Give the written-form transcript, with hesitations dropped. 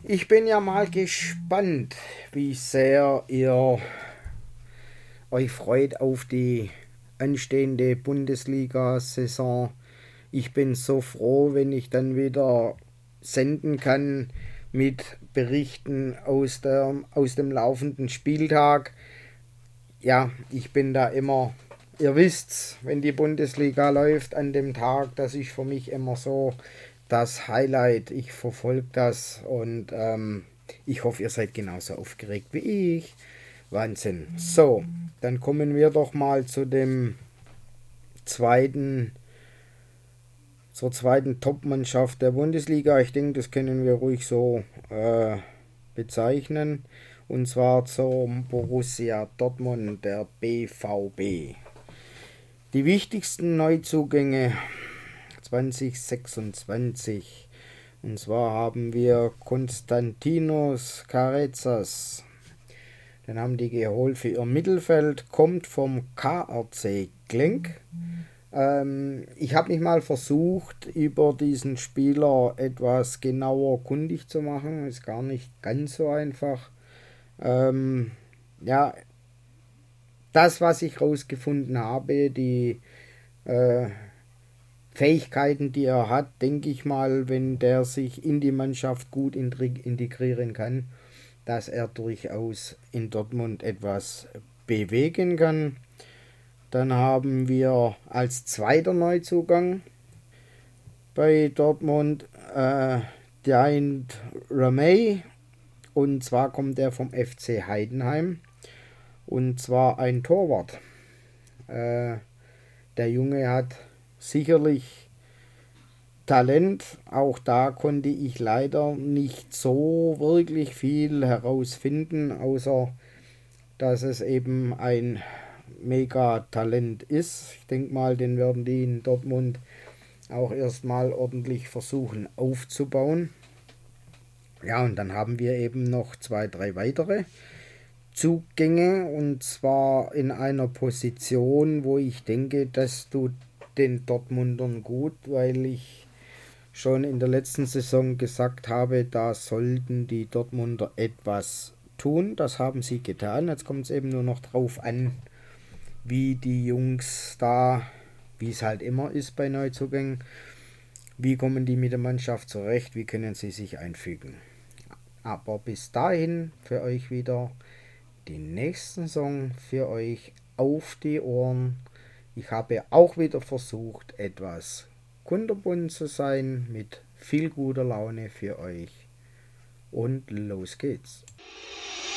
Ich bin ja mal gespannt, wie sehr ihr euch freut auf die anstehende Bundesliga-Saison. Ich bin so froh, wenn ich dann wieder senden kann mit Berichten aus dem laufenden Spieltag. Ja, ich bin da immer, ihr wisst's, wenn die Bundesliga läuft an dem Tag, das ist für mich immer so das Highlight. Ich verfolge das und ich hoffe, ihr seid genauso aufgeregt wie ich. Wahnsinn. So, dann kommen wir doch mal zu dem zweiten, zur zweiten Top-Mannschaft der Bundesliga. Ich denke, das können wir ruhig so bezeichnen. Und zwar zum Borussia Dortmund, der BVB. Die wichtigsten Neuzugänge 2026. Und zwar haben wir Konstantinos Carezas. Den haben die geholt für ihr Mittelfeld. Kommt vom KRC Genk. Ich habe mich mal versucht, über diesen Spieler etwas genauer kundig zu machen. Ist gar nicht ganz so einfach. Ähm, ja, das, was ich herausgefunden habe, die äh, Fähigkeiten, die er hat, denke ich mal, wenn der sich in die Mannschaft gut integrieren kann, dass er durchaus in Dortmund etwas bewegen kann. Dann haben wir als zweiter Neuzugang bei Dortmund Diant Ramey, und zwar kommt er vom FC Heidenheim, und zwar ein Torwart. Äh, der Junge hat sicherlich Talent. Auch da konnte ich leider nicht so wirklich viel herausfinden, außer dass es eben ein Mega-Talent ist. Ich denke mal, den werden die in Dortmund auch erstmal ordentlich versuchen aufzubauen. Ja, und dann haben wir eben noch zwei, drei weitere Zugänge, und zwar in einer Position, wo ich denke, das tut den Dortmundern gut, weil ich schon in der letzten Saison gesagt habe, da sollten die Dortmunder etwas tun. Das haben sie getan. Jetzt kommt es eben nur noch drauf an, wie die Jungs da, wie es halt immer ist bei Neuzugängen, wie kommen die mit der Mannschaft zurecht, wie können sie sich einfügen. Aber bis dahin für euch wieder die nächsten Song für euch auf die Ohren. Ich habe auch wieder versucht, etwas kunterbunt zu sein, mit viel guter Laune für euch. Und los geht's.